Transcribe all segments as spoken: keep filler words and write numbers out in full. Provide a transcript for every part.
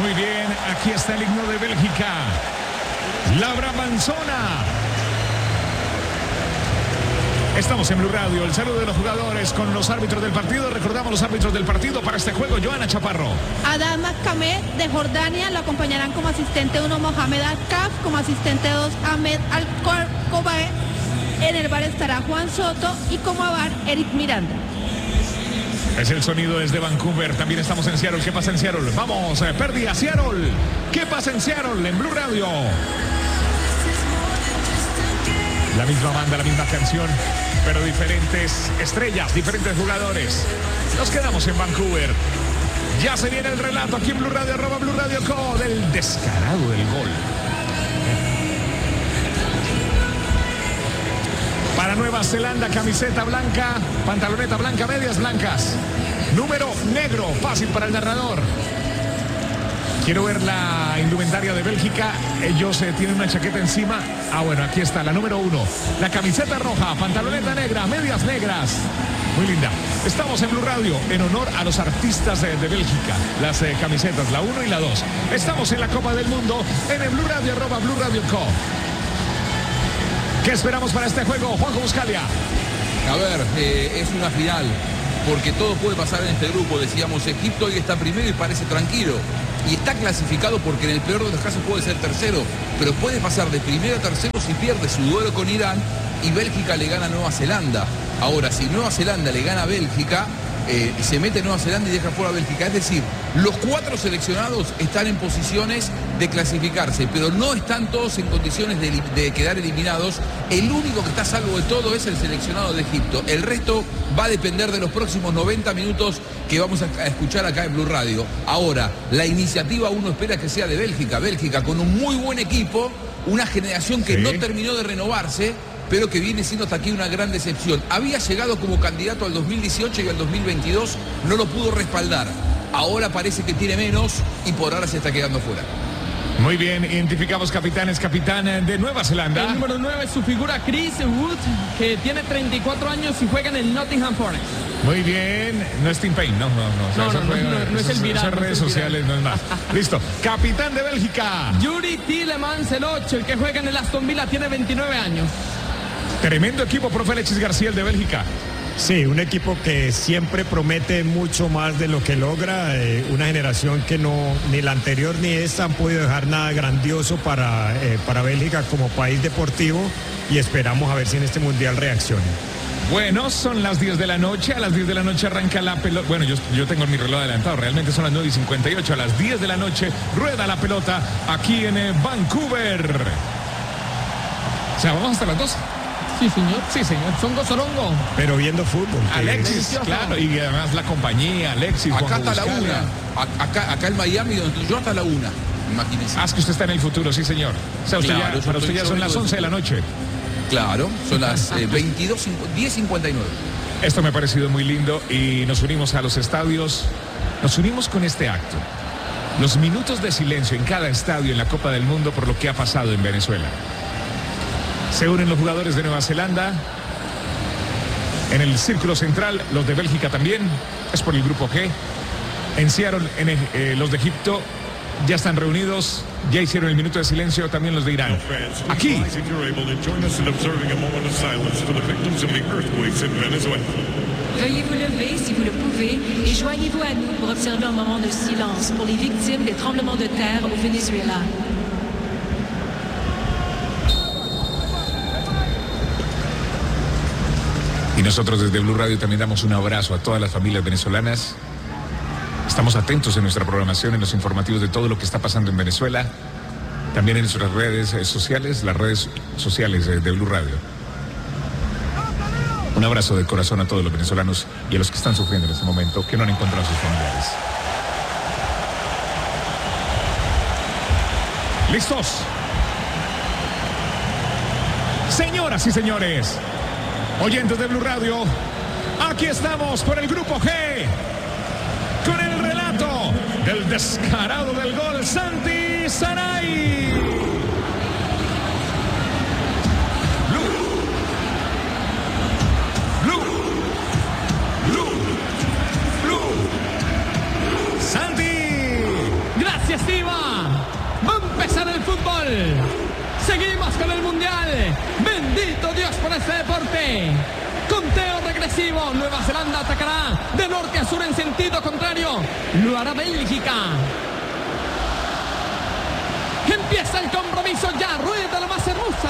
Muy bien, aquí está el himno de Bélgica. La Brabanzona. Estamos en Blue Radio, el saludo de los jugadores con los árbitros del partido. Recordamos los árbitros del partido para este juego. Joana Chaparro. Adam Kameh de Jordania, lo acompañarán como asistente uno Mohamed Al-Kaf, como asistente dos Ahmed Al-Kobae. En el bar estará Juan Soto y como bar Eric Miranda. Es el sonido desde Vancouver. También estamos en Seattle. ¿Qué pasa en Seattle? Vamos, eh, perdí a Seattle. ¿Qué pasa en Seattle? En Blue Radio. La misma banda, la misma canción, pero diferentes estrellas, diferentes jugadores. Nos quedamos en Vancouver. Ya se viene el relato aquí en Blue Radio, arroba Blue Radio Co, del descarado del gol. Para Nueva Zelanda, camiseta blanca, pantaloneta blanca, medias blancas. Número negro, fácil para el narrador. Quiero ver la indumentaria de Bélgica. Ellos eh, tienen una chaqueta encima. Ah, bueno, aquí está, la número uno. La camiseta roja, pantaloneta negra, medias negras. Muy linda. Estamos en Blue Radio en honor a los artistas eh, de Bélgica. Las eh, camisetas, la uno y la dos. Estamos en la Copa del Mundo en el Blue Radio, arroba Blue Radio Co. ¿Qué esperamos para este juego, Juanjo Buscalia? A ver, eh, es una final, porque todo puede pasar en este grupo. Decíamos, Egipto hoy está primero y parece tranquilo. Y está clasificado porque en el peor de los casos puede ser tercero. Pero puede pasar de primero a tercero si pierde su duelo con Irán y Bélgica le gana a Nueva Zelanda. Ahora, si Nueva Zelanda le gana a Bélgica, eh, se mete Nueva Zelanda y deja fuera a Bélgica. Es decir, los cuatro seleccionados están en posiciones de clasificarse, pero no están todos en condiciones de, de quedar eliminados. El único que está a salvo de todo es el seleccionado de Egipto. El resto va a depender de los próximos noventa minutos que vamos a, a escuchar acá en Blue Radio. Ahora, la iniciativa uno espera que sea de Bélgica. Bélgica con un muy buen equipo, una generación que sí. no terminó de renovarse, pero que viene siendo hasta aquí una gran decepción. Había llegado como candidato al dos mil dieciocho y al dos mil veintidós no lo pudo respaldar. Ahora parece que tiene menos y por ahora se está quedando fuera. Muy bien, identificamos capitanes, capitán de Nueva Zelanda. El número nueve es su figura Chris Wood, que tiene treinta y cuatro años y juega en el Nottingham Forest. Muy bien, no es Tim Payne, no, no, no. O sea, no, no, fue, no, no, no es el viral. Esas no redes es el sociales viral. no es más. Listo, capitán de Bélgica. Yuri Tielemans, el ocho, el que juega en el Aston Villa, tiene veintinueve años. Tremendo equipo, profe Alexis García, el de Bélgica. Sí, un equipo que siempre promete mucho más de lo que logra, eh, una generación que no, ni la anterior ni esta han podido dejar nada grandioso para, eh, para Bélgica como país deportivo y esperamos a ver si en este mundial reacciona. Bueno, son las diez de la noche, a las diez de la noche arranca la pelota, bueno, yo, yo tengo mi reloj adelantado, realmente son las nueve y cincuenta y ocho, a las diez de la noche rueda la pelota aquí en eh, Vancouver. O sea, vamos hasta las doce. Sí, señor. Sí, señor. Songo Sorongo. Pero viendo fútbol. Alexis, delicioso. claro. Y además la compañía, Alexis. Acá hasta la Buscalia. una. Acá, acá en Miami, donde estoy yo, hasta la una. Imagínense. Ah, es que usted está en el futuro, sí, señor. O sea, usted Claro, ya, yo para estoy- usted ya yo son vengo las de once de la noche. Claro, son las eh, veintidós, diez cincuenta y nueve. Esto me ha parecido muy lindo y nos unimos a los estadios. Nos unimos con este acto. Los minutos de silencio en cada estadio en la Copa del Mundo por lo que ha pasado en Venezuela. Se unen los jugadores de Nueva Zelanda. En el círculo central, los de Bélgica también, es por el grupo G. En Seattle, en el, eh, los de Egipto ya están reunidos, ya hicieron el minuto de silencio, también los de Irán. Aquí. Veuillez vous lever si vous le pouvez et joignez-vous à nous pour observer un moment de silence pour les victimes des tremblements de terre au Venezuela. Y nosotros desde Blue Radio también damos un abrazo a todas las familias venezolanas. Estamos atentos en nuestra programación, en los informativos de todo lo que está pasando en Venezuela. También en nuestras redes eh, sociales, las redes sociales de, de Blue Radio. Un abrazo de corazón a todos los venezolanos y a los que están sufriendo en este momento, que no han encontrado a sus familiares. ¿Listos? Señoras y señores, oyentes de Blue Radio, aquí estamos por el Grupo G, con el relato del descarado del gol, Santi Saray. Blue. Blue. Blue. Blue. Santi. Gracias, Steve. gol. Seguimos con el Mundial. Bendito Dios por este deporte. Conteo regresivo. Nueva Zelanda atacará de norte a sur en sentido contrario. Lo hará Bélgica. Empieza el compromiso ya. Rueda la más hermosa.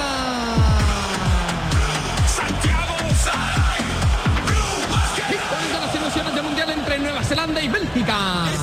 Victoria de las ilusiones del Mundial entre Nueva Zelanda y Bélgica.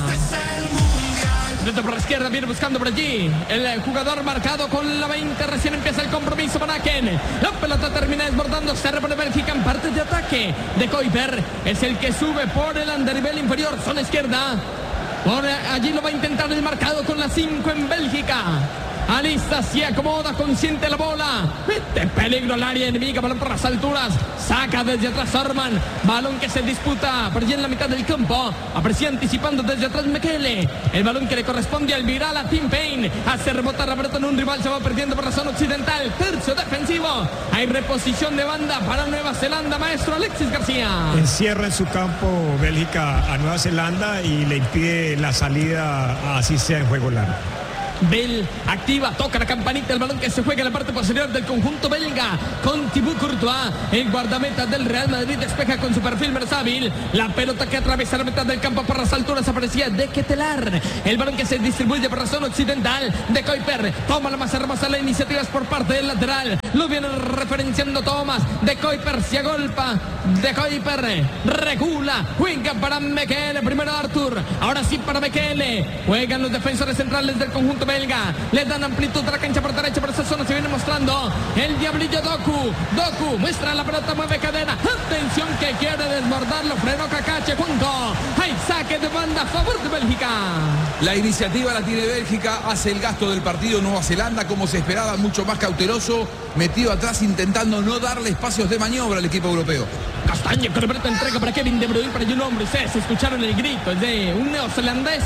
Desde por la izquierda viene buscando por allí el jugador marcado con la veinte. Recién empieza el compromiso para Ken. La pelota termina desbordando. Se repone Bélgica en parte de ataque. De Kuiper es el que sube por el andarivel inferior. Zona izquierda. Por allí lo va a intentar el marcado con la cinco en Bélgica. Alista, se acomoda, consiente la bola. Mete peligro al área enemiga, balón por las alturas. Saca desde atrás Orman. Balón que se disputa por allí en la mitad del campo. Aparecía anticipando desde atrás Mekele. El balón que le corresponde al viral a Tim Payne. Hace rebotar la pelota en un rival. Se va perdiendo por la zona occidental. Tercio defensivo. Hay reposición de banda para Nueva Zelanda. Maestro Alexis García. Encierra en su campo Bélgica a Nueva Zelanda y le impide la salida, así sea en juego largo. Bell activa, toca la campanita, el balón que se juega en la parte posterior del conjunto belga con Thibaut Courtois, el guardameta del Real Madrid despeja con su perfil versátil, la pelota que atraviesa la mitad del campo por las alturas aparecía de Ketelar, el balón que se distribuye por la zona occidental de Kuiper, toma la más hermosa la iniciativa es por parte del lateral, lo viene referenciando Thomas, de Kuiper se agolpa, de Kuiper recula, juega para Mekele, primero Arthur, ahora sí para Mekele, juegan los defensores centrales del conjunto belga, le dan amplitud a la cancha por derecha, por esa zona se viene mostrando el diablillo Doku, Doku muestra la pelota, mueve cadena, atención que quiere desbordarlo, frenó Cacache, junto, hay saque de banda a favor de Bélgica. La iniciativa la tiene Bélgica, hace el gasto del partido Nueva Zelanda como se esperaba, mucho más cauteloso, metido atrás intentando no darle espacios de maniobra al equipo europeo. Castaño con el entrega para Kevin De Bruyne, para un hombre, se escucharon el grito, es de un neozelandés.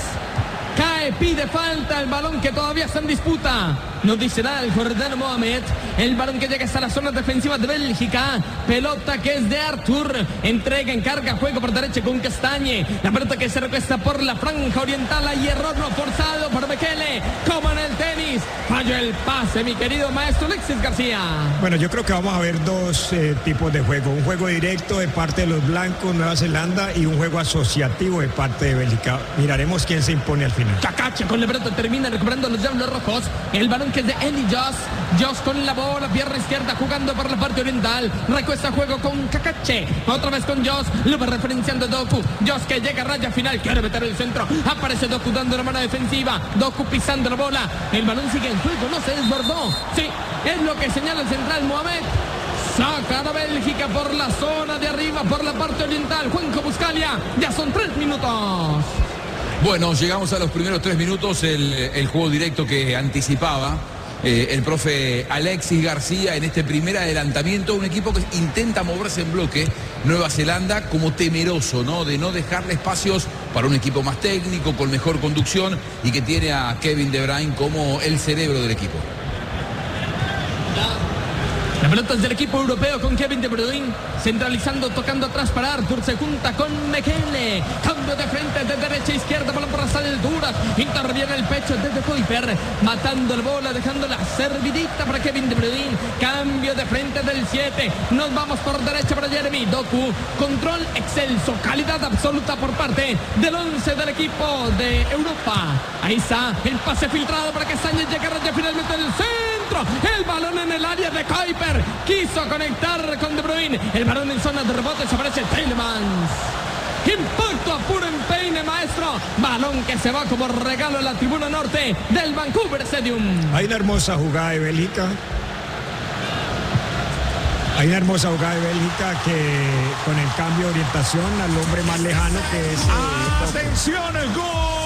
Cae, pide falta, el balón que todavía está en disputa. No dice nada el Jordano Mohamed. El balón que llega hasta la zona defensiva de Bélgica. Pelota que es de Arthur. Entrega, encarga, juego por derecha con Castañe. La pelota que se recuesta por la franja oriental. Hay error no forzado por Mekele. Como en el tenis. Falló el pase, mi querido maestro Alexis García. Bueno, yo creo que vamos a ver dos eh, tipos de juego. Un juego directo de parte de los blancos, Nueva Zelanda, y un juego asociativo de parte de Bélgica. Miraremos quién se impone al final. Cacache con la pelota termina recuperando los Diablos Rojos. El balón que es de Eli Joss. Joss con la bola, pierna izquierda jugando por la parte oriental. Recuesta juego con Cacache. Otra vez con Joss. Lo va referenciando Doku. Joss que llega a raya final. Quiere meter el centro. Aparece Doku dando la mano defensiva. Doku pisando la bola. El balón sigue en juego. No se desbordó. Sí, es lo que señala el central Mohamed. Saca a Bélgica por la zona de arriba, por la parte oriental. Juanjo Buscalia. Ya son tres minutos. Bueno, llegamos a los primeros tres minutos, el, el juego directo que anticipaba eh, el profe Alexis García en este primer adelantamiento, un equipo que intenta moverse en bloque, Nueva Zelanda como temeroso, ¿no? De no dejarle espacios para un equipo más técnico, con mejor conducción y que tiene a Kevin De Bruyne como el cerebro del equipo. La pelota es del equipo europeo con Kevin De Bruyne, centralizando, tocando atrás para Arthur, se junta con Mekele, cambio de frente de derecha a izquierda, balón por las alturas, interviene el pecho desde Kuiper, matando la bola, dejando la servidita para Kevin De Bruyne, cambio de frente del siete, nos vamos por derecha para Jeremy Doku, control excelso, calidad absoluta por parte del once del equipo de Europa, ahí está, el pase filtrado para que Sánchez llegue a raya finalmente el centro, el balón en el área de Kuiper, quiso conectar con De Bruyne, el balón en zona de rebote, se aparece Tielemans, impacto a puro empeine, maestro, balón que se va como regalo a la tribuna norte del Vancouver Stadium. Hay una hermosa jugada de Bélgica, hay una hermosa jugada de Bélgica que con el cambio de orientación al hombre más lejano que es... Eh, ¡Atención, el gol!